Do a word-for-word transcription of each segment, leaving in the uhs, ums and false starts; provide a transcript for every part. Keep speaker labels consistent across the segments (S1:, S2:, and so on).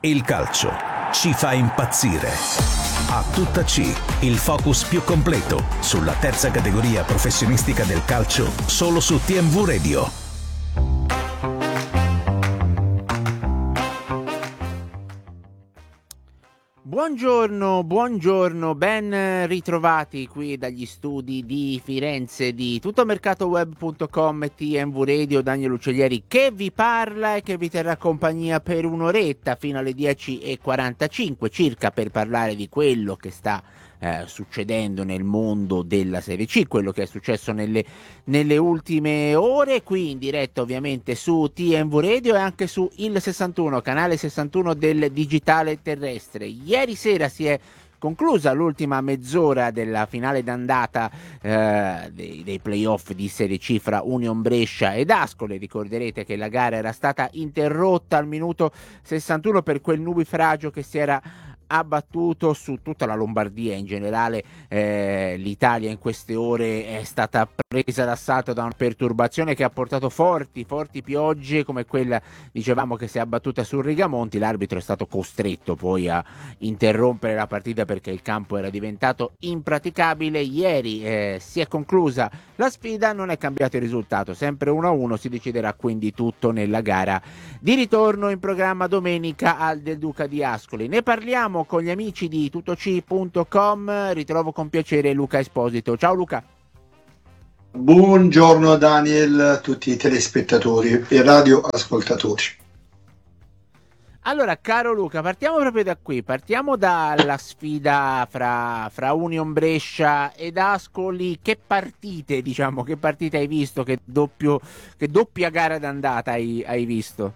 S1: Il calcio ci fa impazzire. A tutta C, il focus più completo sulla terza categoria professionistica del calcio, solo su T M V Radio.
S2: Buongiorno, buongiorno, ben ritrovati qui dagli studi di Firenze di tuttomercatoweb punto com e T M V Radio. Daniel Uccellieri che vi parla e che vi terrà compagnia per un'oretta fino alle dieci e quarantacinque circa per parlare di quello che sta eh, succedendo nel mondo della Serie C, quello che è successo nelle, nelle ultime ore, qui in diretta ovviamente su T M V Radio e anche su il sessantuno, canale sessantuno del digitale terrestre. Ieri sera si è conclusa l'ultima mezz'ora della finale d'andata eh, dei, dei playoff di Serie C fra Union Brescia ed Ascoli. Ricorderete che la gara era stata interrotta al minuto sessantuno per quel nubifragio che si era abbattuto su tutta la Lombardia. In generale eh, l'Italia in queste ore è stata presa d'assalto da una perturbazione che ha portato forti, forti piogge come quella, dicevamo, che si è abbattuta sul Rigamonti. L'arbitro è stato costretto poi a interrompere la partita perché il campo era diventato impraticabile. Ieri eh, si è conclusa la sfida, non è cambiato il risultato, sempre uno a uno, si deciderà quindi tutto nella gara di ritorno in programma domenica al Del Duca di Ascoli. Ne parliamo con gli amici di tuttoc punto com, ritrovo con piacere Luca Esposito. Ciao Luca.
S3: Buongiorno Daniel, tutti i telespettatori e radioascoltatori.
S2: Allora, caro Luca, partiamo proprio da qui, partiamo dalla sfida fra, fra Union Brescia ed Ascoli. Che partite, diciamo, che partite hai visto? Che, doppio, che doppia gara d'andata hai, hai visto?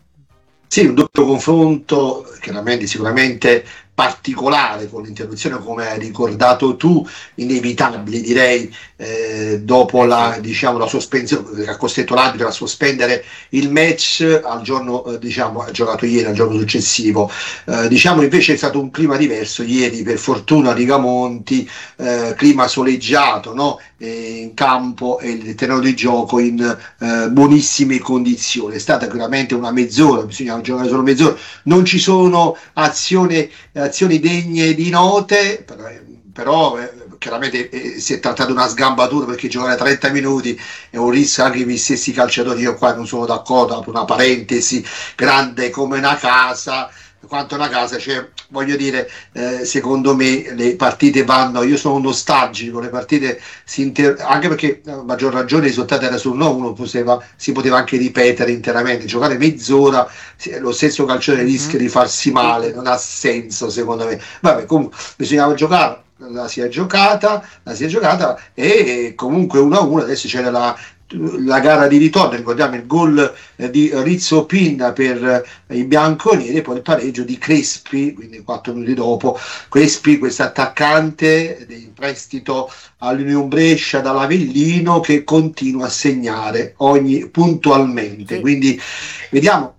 S3: Sì, un doppio confronto, chiaramente sicuramente particolare, con l'interruzione, come hai ricordato tu, inevitabile direi, eh, dopo la, diciamo, la sospensione che ha costretto l'arbitro a sospendere il match al giorno, eh, diciamo, ha giocato ieri, al giorno successivo. Eh, diciamo invece è stato un clima diverso ieri, per fortuna a Rigamonti, eh, clima soleggiato, no? E in campo e il terreno di gioco in eh, buonissime condizioni. È stata veramente una mezz'ora, bisogna giocare solo mezz'ora, non ci sono azioni azioni degne di note, però, però eh, chiaramente eh, si è trattato di una sgambatura, perché giocare trenta minuti è un rischio anche per gli stessi calciatori. Io qua non sono d'accordo, apro una parentesi, grande come una casa, quanto una casa, cioè voglio dire, eh, secondo me le partite vanno, io sono nostalgico, le partite si inter... anche perché a maggior ragione il risultato era sul uno a uno, poteva, si poteva anche ripetere interamente, giocare mezz'ora, lo stesso calciatore rischia di farsi male, non ha senso secondo me. Vabbè, comunque bisognava giocare, la si è giocata, la si è giocata e comunque uno a uno. Adesso c'era la la gara di ritorno, ricordiamo il gol eh, di Rizzo Pinna per eh, i bianconeri, e poi il pareggio di Crespi, quindi quattro minuti dopo. Crespi, questo attaccante in prestito all'Union Brescia dall'Avellino, che continua a segnare ogni puntualmente, quindi vediamo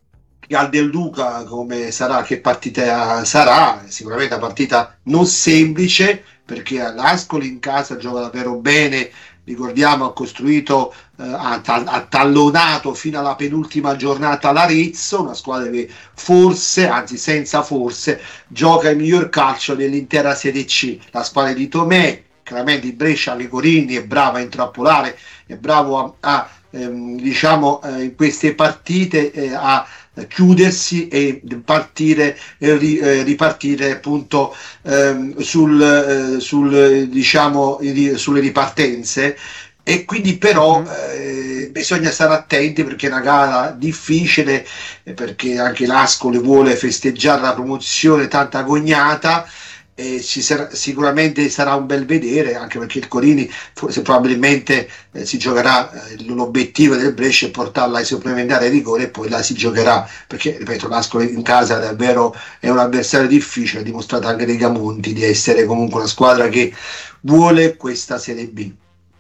S3: al Del Duca come sarà, che partita sarà. Sicuramente una partita non semplice, perché l'Ascoli in casa gioca davvero bene. Ricordiamo, ha costruito, eh, ha, ha tallonato fino alla penultima giornata l'Arezzo, una squadra che forse, anzi senza forse, gioca il miglior calcio dell'intera Serie C. La squadra di Tomè, chiaramente il Brescia, Lecorini è brava a intrappolare, è bravo a, a ehm, diciamo eh, in queste partite eh, a chiudersi e partire e ri, eh, ripartire appunto ehm, sul, eh, sul diciamo ri, sulle ripartenze. E quindi però eh, bisogna stare attenti, perché è una gara difficile, eh, perché anche l'Ascoli vuole festeggiare la promozione tanta agognata. E ci sarà, sicuramente sarà un bel vedere, anche perché il Corini forse probabilmente eh, si giocherà, eh, l'obiettivo del Brescia è portarla ai supplementari ai rigori e poi la si giocherà, perché ripeto, l'Ascoli in casa davvero è un avversario difficile, ha dimostrato anche Rigamonti di essere comunque una squadra che vuole questa Serie B.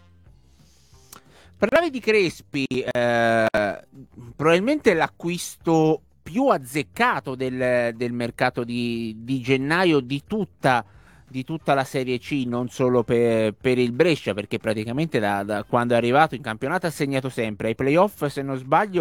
S2: Parlavi di Crespi, eh, probabilmente l'acquisto più azzeccato del, del mercato di, di gennaio di tutta, di tutta la Serie C, non solo per, per il Brescia, perché praticamente da, da quando è arrivato in campionato ha segnato sempre. Ai playoff, se non sbaglio,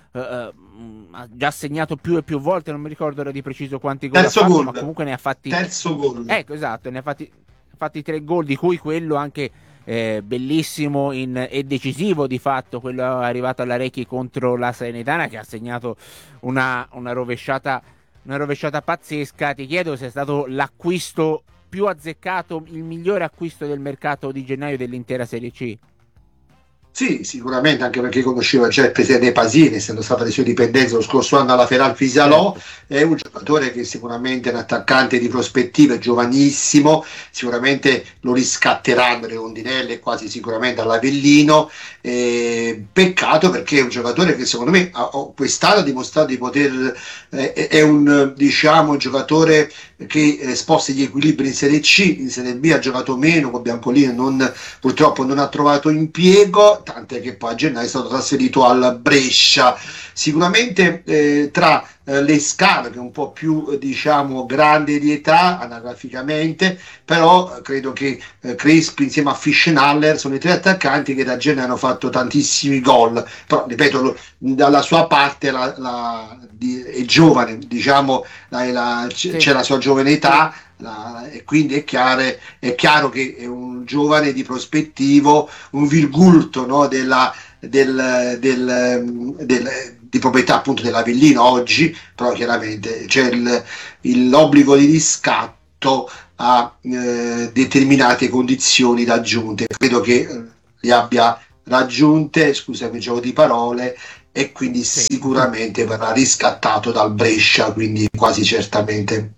S2: eh, ha già segnato più e più volte, non mi ricordo ora di preciso quanti gol ha
S3: Terzo
S2: fatto,
S3: gol.
S2: ma comunque ne ha fatti
S3: Terzo gol.
S2: Ecco, esatto, ne ha fatti, fatti tre gol, di cui quello anche eh, bellissimo in, e decisivo di fatto, quello arrivato alla Recchi contro la Salernitana, che ha segnato una, una rovesciata una rovesciata pazzesca. Ti chiedo se è stato l'acquisto più azzeccato, il migliore acquisto del mercato di gennaio dell'intera Serie C.
S3: Sì, sicuramente, anche perché conosceva già il presidente Pasini, essendo stata le sue dipendenze lo scorso anno alla Feral Fisalò. Certo. È un giocatore che sicuramente è un attaccante di prospettive, giovanissimo, sicuramente lo riscatteranno le rondinelle, quasi sicuramente all'Avellino. Eh, peccato, perché è un giocatore che secondo me ha, quest'anno ha dimostrato di poter, eh, è un, diciamo, un giocatore che eh, sposta gli equilibri in Serie C, in Serie B ha giocato meno, con Biancolini non, purtroppo non ha trovato impiego, tant'è che poi a gennaio è stato trasferito al Brescia. Sicuramente eh, tra eh, Lescano, che è un po' più eh, diciamo grande di età anagraficamente, però eh, credo che eh, Crespi insieme a Fischnaller sono i tre attaccanti che da gennaio hanno fatto tantissimi gol, però ripeto, lo, dalla sua parte la, la, di, è giovane, diciamo, la, la, c- sì. c'è la sua giovane età. La, e quindi è chiaro, è chiaro che è un giovane di prospettivo, un virgulto, no, della, del, del, del, di proprietà appunto dell'Avellino oggi, però chiaramente c'è il, il, l'obbligo di riscatto a eh, determinate condizioni raggiunte. Credo che eh, li abbia raggiunte, scusami il gioco di parole, e quindi sì. Sicuramente verrà riscattato dal Brescia, quindi quasi certamente.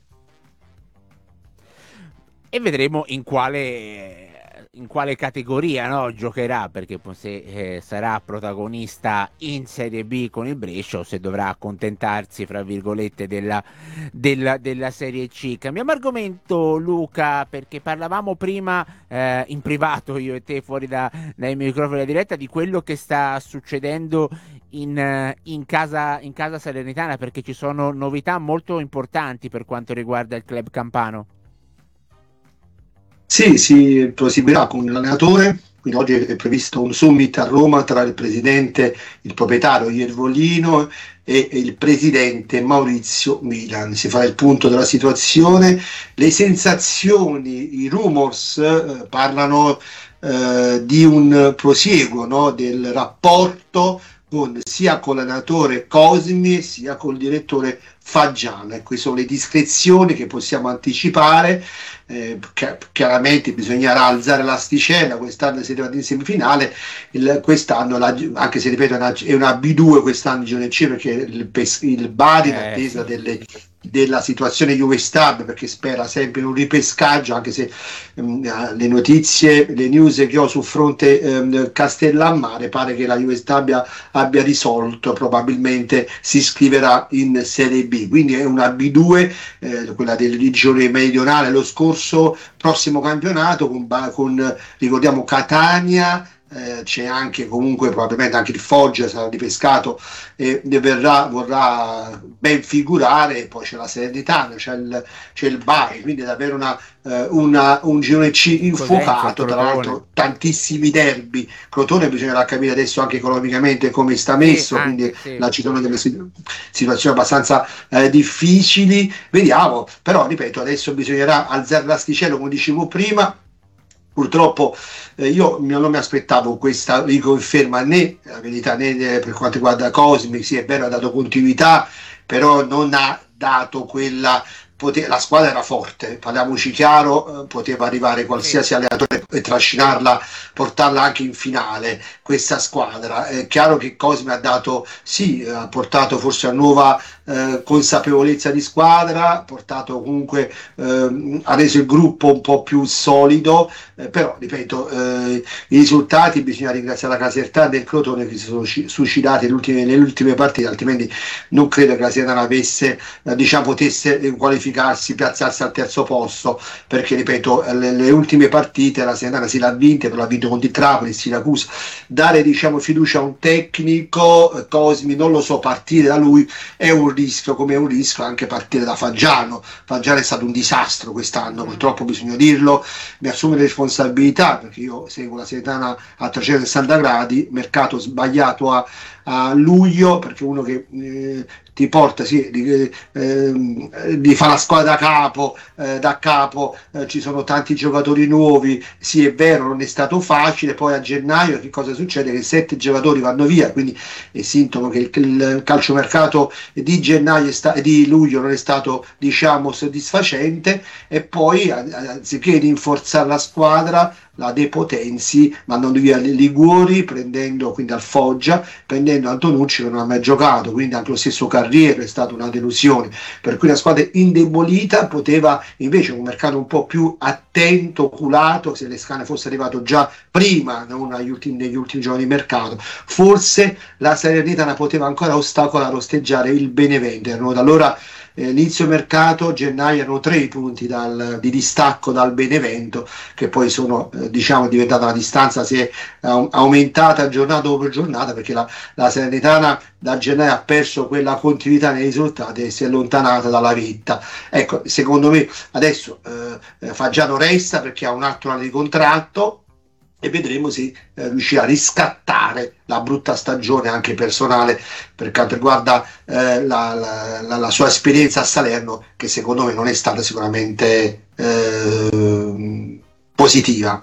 S2: E vedremo in quale, in quale categoria, no, giocherà, perché se eh, sarà protagonista in Serie B con il Brescia o se dovrà accontentarsi, fra virgolette, della, della, della Serie C. Cambiamo argomento, Luca, perché parlavamo prima eh, in privato, io e te, fuori da, dai microfoni della diretta, di quello che sta succedendo in, in, casa, in casa salernitana, perché ci sono novità molto importanti per quanto riguarda il club campano.
S3: Sì, si proseguirà con l'allenatore, quindi oggi è previsto un summit a Roma tra il presidente, il proprietario Iervolino e il presidente Maurizio Milan. Si farà il punto della situazione, le sensazioni, i rumors eh, parlano eh, di un prosieguo, no, del rapporto con, sia con l'allenatore Cosmi sia con il direttore Faggiano, e queste sono le discrezioni che possiamo anticipare. Eh, chiaramente bisognerà alzare l'asticella, quest'anno si è arrivati in semifinale, il, quest'anno la, anche se ripeto è una, è una B due quest'anno Girone C, perché il, il Bari in attesa eh, sì. delle, della situazione Juve Stab, perché spera sempre in un ripescaggio, anche se um, le notizie, le news che ho sul fronte um, Castellammare pare che la Juve Stab abbia, abbia risolto, probabilmente si iscriverà in Serie B, quindi è una B due, eh, quella del Girone Meridionale. Lo scorso prossimo campionato con, con ricordiamo Catania, eh, c'è anche comunque probabilmente anche il Foggia sarà ripescato e ne verrà, vorrà ben figurare, poi c'è la Salernitana, c'è il, c'è il Bari, quindi è davvero una, eh, una, un girone C infuocato, tra l'altro tantissimi derby. Crotone bisognerà capire adesso anche economicamente come sta messo, sì, quindi sì. La ci sono delle situazioni abbastanza eh, difficili, vediamo, però ripeto adesso bisognerà alzare l'asticella come dicevo prima. Purtroppo eh, io non mi aspettavo questa riconferma, né la verità né per quanto riguarda Cosmi, sì è vero ha dato continuità, però non ha dato quella, pote- la squadra era forte, parliamoci chiaro, eh, poteva arrivare qualsiasi allenatore e trascinarla, portarla anche in finale questa squadra. È chiaro che Cosmi ha dato, sì, ha portato forse una nuova eh, consapevolezza di squadra, ha portato comunque, eh, ha reso il gruppo un po' più solido, eh, però ripeto, eh, i risultati bisogna ringraziare la Casertana e il Crotone che si sono suicidati nelle ultime, nelle ultime partite, altrimenti non credo che la Casertana avesse, eh, diciamo, potesse qualificarsi, piazzarsi al terzo posto, perché ripeto, le, le ultime partite la Casertana si l'ha vinte, però l'ha vinto contro il Trapani, Siracusa. Dare diciamo fiducia a un tecnico, eh, Cosmi non lo so, partire da lui è un rischio, come è un rischio anche partire da Faggiano. Faggiano è stato un disastro quest'anno, purtroppo bisogna dirlo, mi assume le responsabilità perché io seguo la Salernitana a trecentosessanta gradi, mercato sbagliato a, a luglio, perché uno che eh, ti porta sì, di, eh, di fare la squadra da capo, eh, da capo, eh, ci sono tanti giocatori nuovi, sì è vero non è stato facile, poi a gennaio che cosa succede? Che sette giocatori vanno via, quindi è sintomo che il, il calciomercato di gennaio è sta, di luglio non è stato diciamo soddisfacente, e poi anziché rinforzare la squadra la depotenzi mandando via Liguori, prendendo quindi al Foggia, prendendo Antonucci che non ha mai giocato, quindi anche lo stesso Carriero è stata una delusione, per cui la squadra indebolita poteva invece un mercato un po' più attento, oculato, se Lescane fosse arrivato già prima, non negli ultimi, negli ultimi giorni di mercato, forse la Salernitana poteva ancora ostacolare, osteggiare il Benevento. Erano da allora eh, inizio mercato, gennaio, erano tre i punti dal, di distacco dal Benevento, che poi sono eh, diciamo diventata la distanza, si è eh, aumentata giornata dopo giornata, perché la, la Salernitana da gennaio ha perso quella continuità nei risultati e si è allontanata dalla vetta. Ecco, secondo me adesso eh, Faggiano resta perché ha un altro anno di contratto, e vedremo se eh, riuscirà a riscattare la brutta stagione anche personale per quanto riguarda eh, la, la, la sua esperienza a Salerno, che secondo me non è stata sicuramente eh, positiva.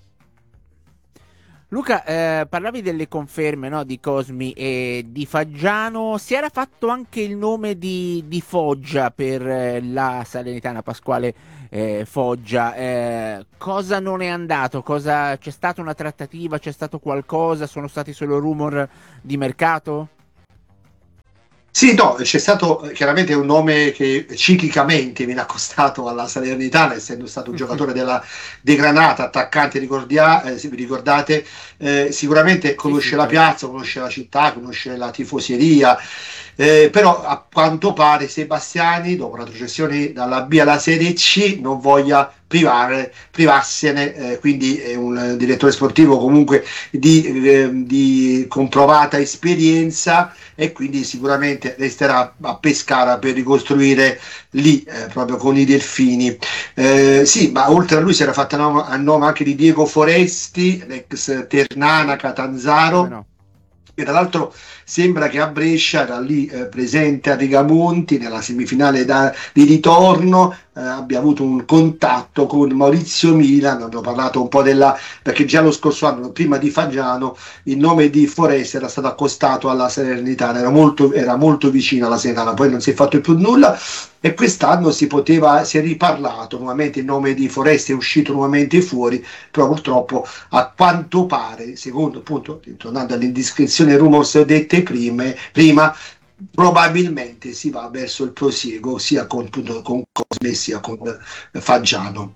S2: Luca, eh, parlavi delle conferme, no, di Cosmi e di Faggiano. Si era fatto anche il nome di, di Foggia per eh, la Salernitana, Pasquale eh, Foggia. Eh, cosa non è andato? Cosa, c'è stata una trattativa? C'è stato qualcosa? Sono stati solo rumor di mercato?
S3: Sì, no, c'è stato chiaramente un nome che ciclicamente viene accostato alla Salernitana, essendo stato un giocatore della De Granata, attaccante, ricordia, eh, se vi ricordate, eh, sicuramente conosce
S2: Sì, sì,
S3: la
S2: certo.
S3: piazza, conosce la città, conosce la tifoseria, eh, però a quanto pare Sebastiani, dopo la retrocessione dalla B alla Serie C, non voglia privare, privarsene, eh, quindi è un direttore sportivo comunque di, eh, di comprovata esperienza, e quindi sicuramente resterà a Pescara per ricostruire lì eh, proprio con i Delfini. Eh, sì, ma oltre a lui si era fatto a nome, a nome anche di Diego Foresti, l'ex Ternana
S2: Sì, come
S3: Catanzaro,
S2: no?
S3: e tra l'altro sembra che a Brescia era lì eh, presente a Rigamonti nella semifinale da, di ritorno, eh, abbia avuto un contatto con Maurizio Milan, hanno parlato un po' della, perché già lo scorso anno prima di Faggiano il nome di Foreste era stato accostato alla Salernitana, era molto, era molto vicino alla Salernitana, poi non si è fatto più nulla, e quest'anno si poteva, si è riparlato nuovamente, il nome di Foreste è uscito nuovamente fuori, però purtroppo a quanto pare, secondo appunto, tornando all'indiscrezione rumors dette prime, prima, probabilmente si va verso il prosieguo sia con, appunto, con Cosme sia con eh, Faggiano.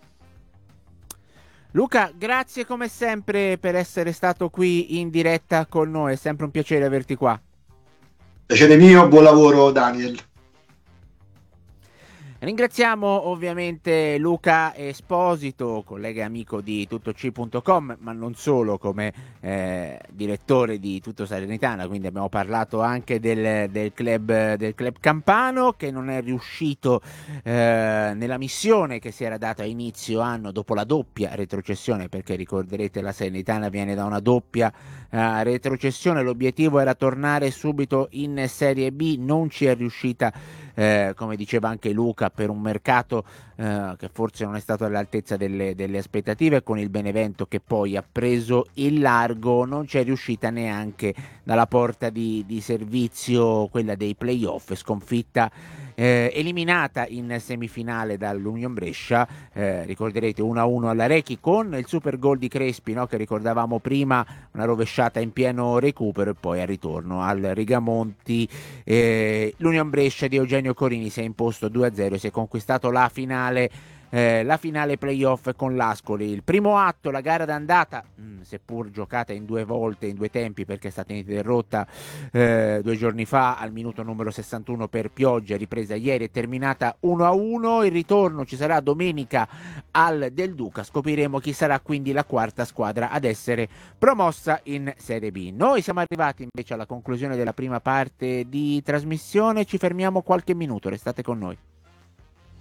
S2: Luca, grazie come sempre per essere stato qui in diretta con noi, è sempre un piacere averti qua.
S3: Piacere mio, buon lavoro Daniel.
S2: Ringraziamo ovviamente Luca Esposito, collega e amico di tuttoc punto com, ma non solo, come eh, direttore di Tutto Salernitana, quindi abbiamo parlato anche del, del, club, del club campano, che non è riuscito eh, nella missione che si era data a inizio anno dopo la doppia retrocessione, perché ricorderete la Salernitana viene da una doppia eh, retrocessione, l'obiettivo era tornare subito in Serie B, non ci è riuscita. Eh, come diceva anche Luca, per un mercato eh, che forse non è stato all'altezza delle, delle aspettative, con il Benevento che poi ha preso il largo, non c'è riuscita neanche dalla porta di, di servizio, quella dei playoff, sconfitta eh, eliminata in semifinale dall'Union Brescia, eh, ricorderete uno a uno alla Rechi con il super gol di Crespi, no, che ricordavamo prima, una rovesciata in pieno recupero, e poi al ritorno al Rigamonti eh, l'Union Brescia di Eugenio Corini si è imposto due a zero e si è conquistato la finale, eh, la finale playoff con l'Ascoli. Il primo atto, la gara d'andata, mh, seppur giocata in due volte, in due tempi, perché è stata interrotta eh, due giorni fa al minuto numero sessantuno per pioggia, ripresa ieri, è terminata uno a uno. Il ritorno ci sarà domenica al Del Duca, scopriremo chi sarà quindi la quarta squadra ad essere promossa in Serie B. Noi siamo arrivati invece alla conclusione della prima parte di trasmissione, ci fermiamo qualche minuto, restate con noi.